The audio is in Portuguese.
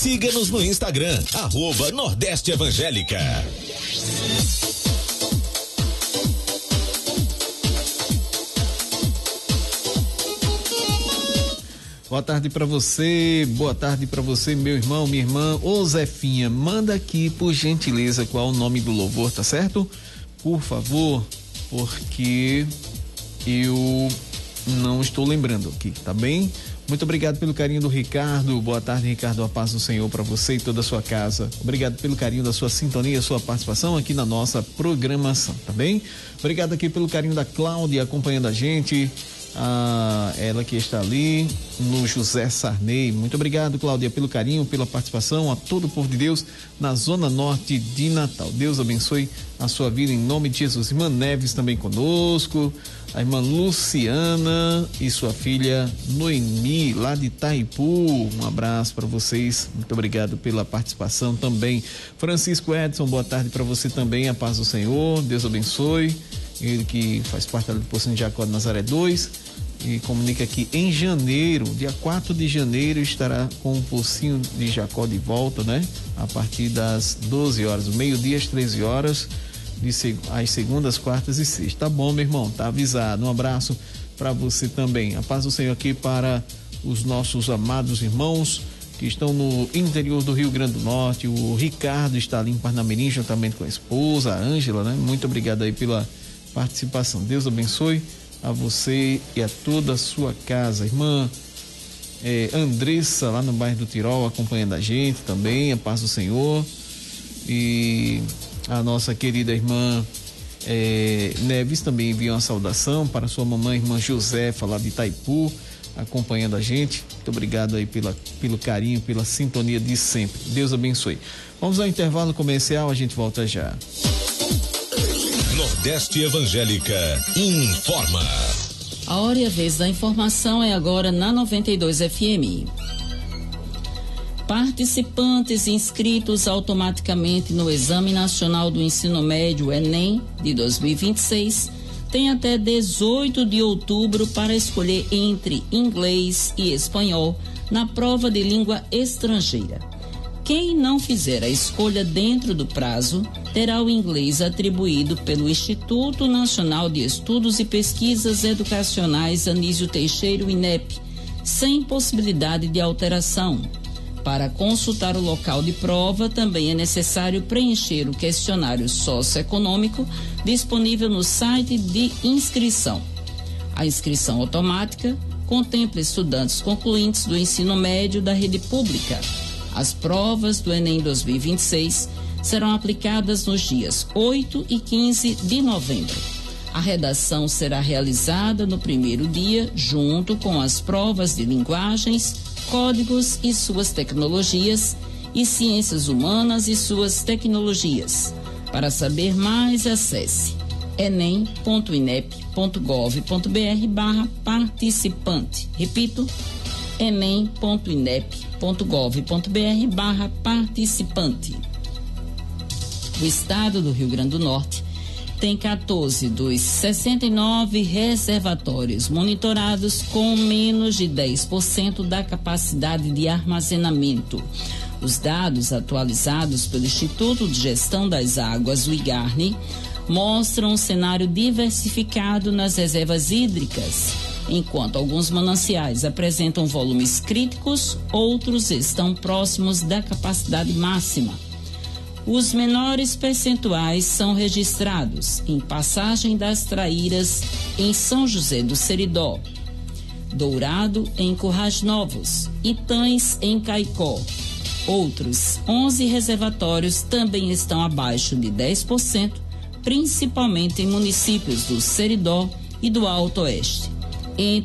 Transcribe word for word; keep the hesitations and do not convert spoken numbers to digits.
Siga-nos no Instagram, arroba Nordeste Evangélica. Boa tarde para você, boa tarde para você, meu irmão, minha irmã. Ô Zefinha, manda aqui, por gentileza, qual é o nome do louvor, tá certo? Por favor, porque eu não estou lembrando aqui, tá bem? Muito obrigado pelo carinho do Ricardo. Boa tarde, Ricardo. A paz do Senhor para você e toda a sua casa. Obrigado pelo carinho da sua sintonia, sua participação aqui na nossa programação, tá bem? Obrigado aqui pelo carinho da Cláudia acompanhando a gente. Ah, ela que está ali no José Sarney. Muito obrigado, Cláudia, pelo carinho, pela participação, a todo o povo de Deus na Zona Norte de Natal. Deus abençoe a sua vida em nome de Jesus. Irmã Neves também conosco, a irmã Luciana e sua filha Noemi, lá de Itaipu. Um abraço para vocês, muito obrigado pela participação também. Francisco Edson, boa tarde para você também, a paz do Senhor, Deus abençoe. Ele que faz parte do Pocinho de Jacó de Nazaré dois e comunica que em janeiro, dia quatro de janeiro, estará com o Pocinho de Jacó de volta, né? A partir das doze horas, do meio-dia às treze horas, de seg- às segundas, quartas e sextas. Tá bom, meu irmão, tá avisado. Um abraço para você também. A paz do Senhor aqui para os nossos amados irmãos que estão no interior do Rio Grande do Norte. O Ricardo está ali em Parnamirim, juntamente com a esposa, a Ângela, né? Muito obrigado aí pela participação. Deus abençoe a você e a toda a sua casa. Irmã é, Andressa, lá no bairro do Tirol, acompanhando a gente também, a paz do Senhor. E a nossa querida irmã é, Neves também envia uma saudação para sua mamãe, irmã Josefa, lá de Itaipu, acompanhando a gente. Muito obrigado aí pela, pelo carinho, pela sintonia de sempre. Deus abençoe. Vamos ao intervalo comercial, a gente volta já. Nordeste Evangélica informa. A hora e a vez da informação é agora na noventa e dois F M. Participantes inscritos automaticamente no Exame Nacional do Ensino Médio Enem de dois mil e vinte e seis têm até dezoito de outubro para escolher entre inglês e espanhol na prova de língua estrangeira. Quem não fizer a escolha dentro do prazo terá o inglês atribuído pelo Instituto Nacional de Estudos e Pesquisas Educacionais Anísio Teixeira, o INEP, sem possibilidade de alteração. Para consultar o local de prova, também é necessário preencher o questionário socioeconômico disponível no site de inscrição. A inscrição automática contempla estudantes concluintes do ensino médio da rede pública. As provas do Enem dois mil e vinte e seis serão aplicadas nos dias oito e quinze de novembro. A redação será realizada no primeiro dia, junto com as provas de linguagens, códigos e suas tecnologias, e ciências humanas e suas tecnologias. Para saber mais, acesse enem ponto inep ponto gov ponto br barra participante. Repito, enem ponto inep ponto gov ponto br barra participante. O estado do Rio Grande do Norte tem quatorze dos sessenta e nove reservatórios monitorados com menos de dez por cento da capacidade de armazenamento. Os dados atualizados pelo Instituto de Gestão das Águas, o IGARNE, mostram um cenário diversificado nas reservas hídricas. Enquanto alguns mananciais apresentam volumes críticos, outros estão próximos da capacidade máxima. Os menores percentuais são registrados em Passagem das Traíras, em São José do Seridó, Dourado, em Currais Novos, Itães, em Caicó. Outros onze reservatórios também estão abaixo de dez por cento, principalmente em municípios do Seridó e do Alto Oeste. Entre